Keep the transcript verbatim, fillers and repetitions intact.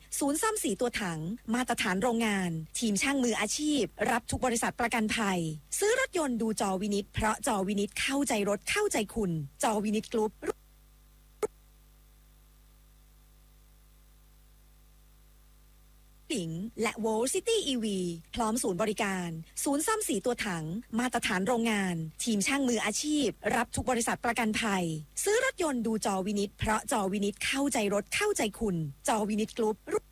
ศูนย์ซ่อมสีตัวถังมาตรฐานโรงงานทีมช่างมืออาชีพรับทุกบริษัทประกันภัยซื้อรถยนต์ดูจอวินิจเพราะจอวินิจเข้าใจรถเข้าใจคุณจอวินิจกรุ๊ปและโวลซิตี้อีวีพร้อมศูนย์บริการศูนย์ซ่อมสีตัวถังมาตรฐานโรงงานทีมช่างมืออาชีพรับทุกบริษัทประกันภัยซื้อรถยนต์ดูจอวินิจเพราะจอวินิจเข้าใจรถเข้าใจคุณจอวินิจกรุ๊ป